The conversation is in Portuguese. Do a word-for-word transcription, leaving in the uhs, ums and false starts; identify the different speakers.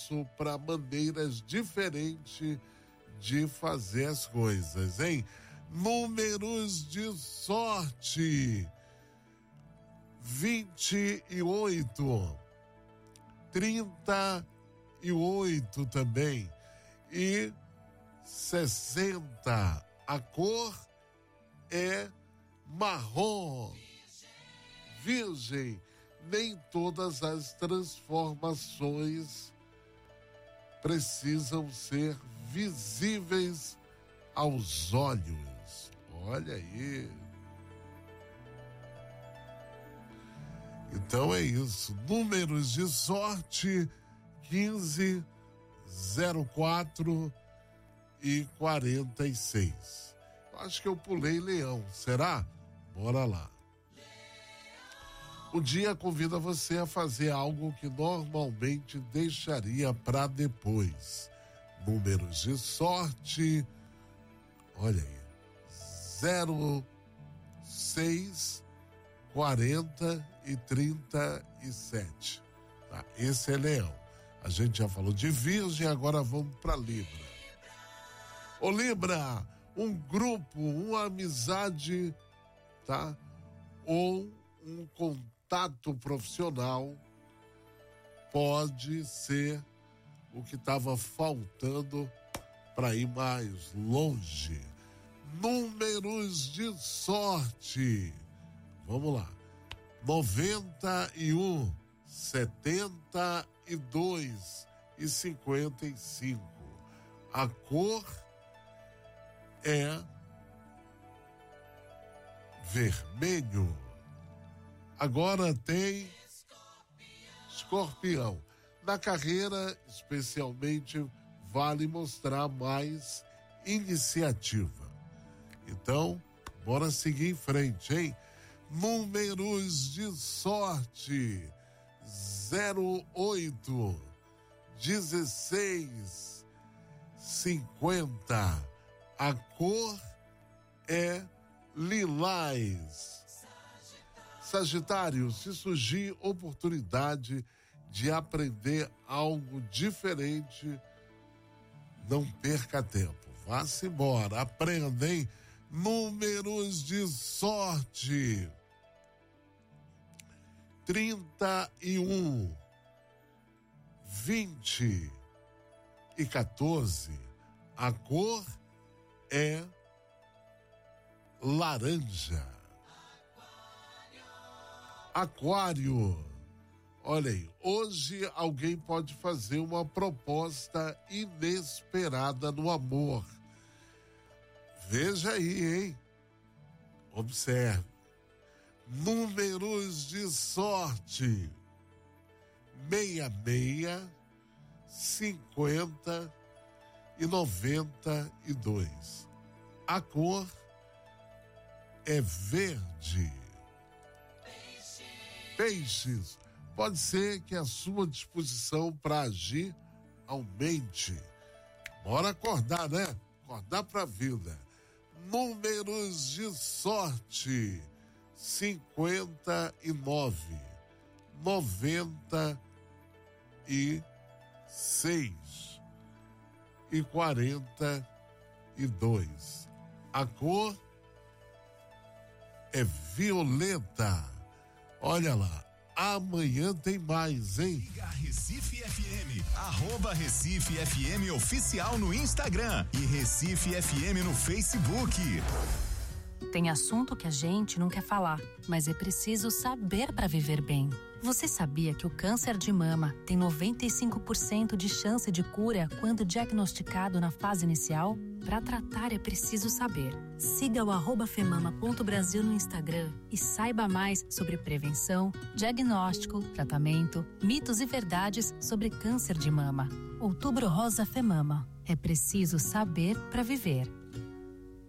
Speaker 1: espaço para maneiras diferentes de fazer as coisas, hein? Números de sorte: vinte e oito, trinta e oito também e sessenta. A cor é marrom. Virgem, nem todas as transformações precisam ser visíveis aos olhos. Olha aí. Então é isso. Números de sorte: quinze, zero quatro e quarenta e seis. Acho que eu pulei Leão. Será? Bora lá. O dia convida você a fazer algo que normalmente deixaria para depois. Números de sorte: olha aí, zero, seis, quarenta e trinta e sete. Tá? Esse é Leão. A gente já falou de Virgem, agora vamos para Libra. Ô Libra, um grupo, uma amizade, tá? Ou um contato profissional pode ser o que estava faltando para ir mais longe. Números de sorte: vamos lá, noventa e um, setenta e dois e cinquenta e cinco. A cor é vermelho. Agora tem Escorpião. Na carreira, especialmente, vale mostrar mais iniciativa. Então, bora seguir em frente, hein? Números de sorte: zero oito, dezesseis, cinquenta. A cor é lilás. Sagitário, se surgir oportunidade de aprender algo diferente, não perca tempo. Vá-se embora, aprenda, hein? Números de sorte: trinta e um, vinte e quatorze. A cor é laranja. Aquário, olha aí, hoje alguém pode fazer uma proposta inesperada no amor. Veja aí, hein? Observe. Números de sorte: meia meia, cinquenta e noventa e dois. A cor é verde. Peixes, pode ser que a sua disposição para agir aumente. Bora acordar, né? Acordar pra vida. Números de sorte: cinquenta e nove, noventa e seis e quarenta e dois. A cor é violeta. Olha lá, amanhã tem mais, hein?
Speaker 2: Siga Recife F M, arroba Recife F M oficial no Instagram e Recife F M no Facebook.
Speaker 3: Tem assunto que a gente não quer falar, mas é preciso saber para viver bem. Você sabia que o câncer de mama tem noventa e cinco por cento de chance de cura quando diagnosticado na fase inicial? Para tratar é preciso saber. Siga o arroba femama ponto brasil no Instagram e saiba mais sobre prevenção, diagnóstico, tratamento, mitos e verdades sobre câncer de mama. Outubro Rosa Femama. É preciso saber para viver.